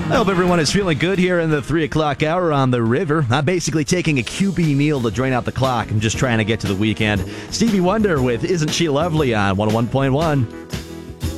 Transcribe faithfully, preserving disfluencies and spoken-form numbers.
I hope everyone is feeling good here in the three o'clock hour on the river. I'm basically taking a Q B meal to drain out the clock. I'm just trying to get to the weekend. Stevie Wonder with Isn't She Lovely on one oh one point one.